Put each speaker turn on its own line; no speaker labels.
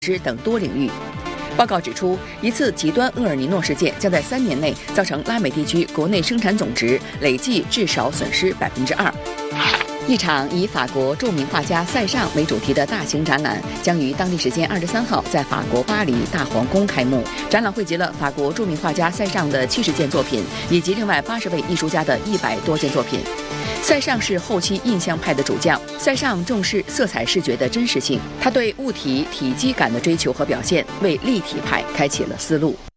等多领域。报告指出，一次极端厄尔尼诺事件将在3年内造成拉美地区国内生产总值累计至少损失2%。一场以法国著名画家塞尚为主题的大型展览将于当地时间23号在法国巴黎大皇宫开幕。展览汇集了法国著名画家塞尚的70件作品，以及另外80位艺术家的100多件作品。塞尚是后期印象派的主将，塞尚重视色彩视觉的真实性，他对物体体积感的追求和表现，为立体派开启了思路。